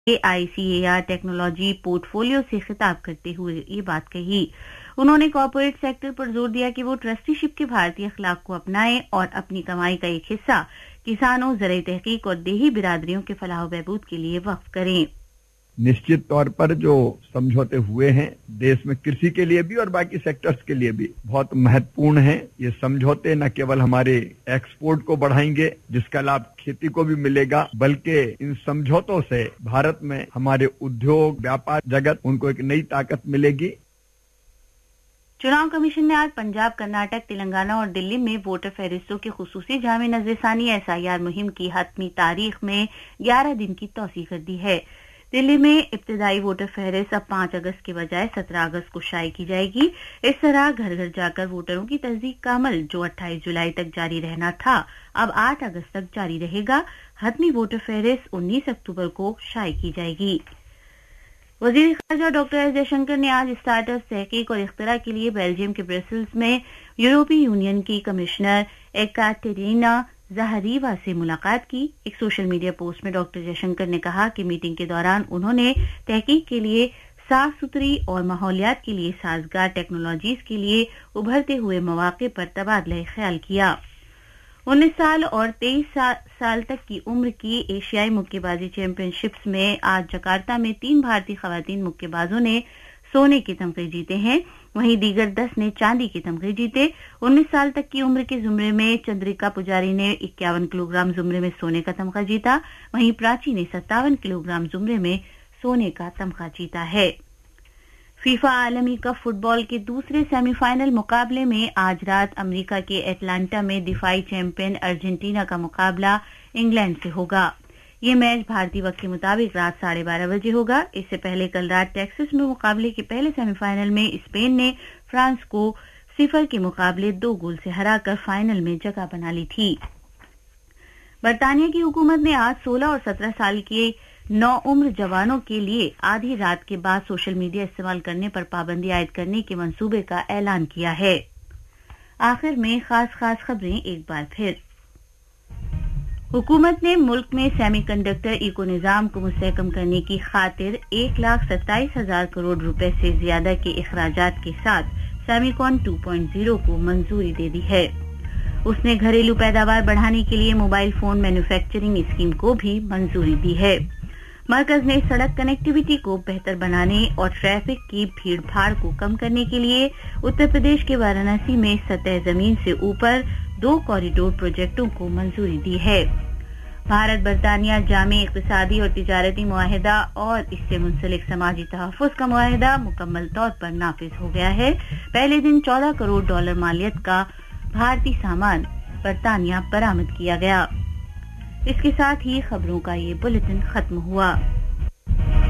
ICAR technology portfolio से खिताब करते हुए ये बात कही। उन्होंने कॉर्पोरेट सेक्टर पर जोर दिया कि वो ट्रस्टीशिप के भारतीय अखलाक को अपनाएं और अपनी कमाई का एक हिस्सा किसानों, ज़राई तहकीक और देही बिरादरियों के फलाह बहबूद के लिए वक्फ करें। निश्चित तौर पर जो समझौते हुए हैं देश में कृषि के लिए भी और बाकी सेक्टर्स के लिए भी बहुत महत्वपूर्ण हैं। ये समझौते न केवल हमारे एक्सपोर्ट को बढ़ाएंगे जिसका लाभ खेती को भी मिलेगा, बल्कि इन समझौतों से भारत में हमारे उद्योग, व्यापार जगत उनको एक नई ताकत मिलेगी। चुनाव कमीशन ने आज पंजाब, कर्नाटक, तेलंगाना और दिल्ली में वोटर फहरिस्तों की खुसूसी जामे नजरसानी SIR मुहिम की हतमी तारीख में 11 दिन की तौसीह कर दी है। दिल्ली में इब्तदाई वोटर फहरिस्त अब 5 अगस्त के बजाय 17 अगस्त को शाये की जाएगी। इस तरह घर घर जाकर वोटरों की तस्दीक का अमल जो 28 जुलाई तक जारी रहना था अब 8 अगस्त तक जारी रहेगा। हतमी वोटर फहरिस्त 19 अक्टूबर को शाये की जाएगी। वजीर खारजा डॉक्टर एस जयशंकर ने आज स्टार्टअप, तहकीक और इख्तिरा के लिए बेल्जियम के ब्रसेल्स में यूरोपीय यूनियन की कमिश्नर एकाटेरिना ज़हारीवा से मुलाकात की। एक सोशल मीडिया पोस्ट में डॉक्टर जयशंकर ने कहा कि मीटिंग के दौरान उन्होंने तहकीक के लिए साफ सुथरी और माहौलियात के लिए साजगार टेक्नोलॉजीज के लिए उभरते हुए मौके पर तबादला ख्याल किया। 19 साल और 23 साल तक की उम्र की एशियाई मुक्केबाजी चैंपियनशिप्स में आज जकार्ता में 3 भारतीय खवातीन मुक्केबाजों ने सोने के तमगे जीते हैं, वहीं दीगर 10 ने चांदी के तमगे जीते। 19 साल तक की उम्र के जुमरे में चंद्रिका पुजारी ने 51 किलोग्राम जुमरे में सोने का तमगा जीता, वहीं प्राची ने 57 किलोग्राम जुमरे में सोने का तमगा जीता है। फीफा आलमी कप फुटबॉल के दूसरे सेमीफाइनल मुकाबले में आज रात अमेरिका के एटलांटा में दिफाई चैंपियन अर्जेंटीना का मुकाबला इंग्लैंड से होगा। ये मैच भारतीय वक्त के मुताबिक रात 12:30 बजे होगा। इससे पहले कल रात टेक्सास में मुकाबले के पहले सेमीफाइनल में स्पेन ने फ्रांस को 0 के मुकाबले 2 गोल से हराकर फाइनल में जगह बना ली थी। बरतानिया की हुकूमत ने आज 16 और 17 साल के नौउम्र जवानों के लिए आधी रात के बाद सोशल मीडिया इस्तेमाल करने पर पाबंदी आयद करने के मंसूबे का ऐलान किया है। आखिर में खास खबरें एक बार फिर। हुकूमत ने मुल्क में सेमीकंडक्टर इको निजाम को मुस्तहकम करने की खातिर 1,27,000 करोड़ रुपए से ज्यादा के इखराजात के साथ सेमीकॉन 2.0 को मंजूरी दे दी है। उसने घरेलू पैदावार बढ़ाने के लिए मोबाइल फोन मैन्युफैक्चरिंग स्कीम को भी मंजूरी दी है। मरकज ने सड़क कनेक्टिविटी को बेहतर बनाने और ट्रैफिक की भीड़ भाड़ को कम करने के लिए उत्तर प्रदेश के वाराणसी में सतह जमीन से ऊपर 2 कॉरिडोर प्रोजेक्टों को मंजूरी दी है। भारत बरतानिया जामे इक़्तिसादी और तिजारती मुआहिदा और इससे मुंसलिक समाजी तहफ़्फ़ुज़ का मुआहिदा मुकम्मल तौर पर नाफिज हो गया है। पहले दिन $14 करोड़ मालियत का भारतीय सामान बरतानिया बरामद किया गया। इसके साथ ही खबरों का ये बुलेटिन खत्म हुआ।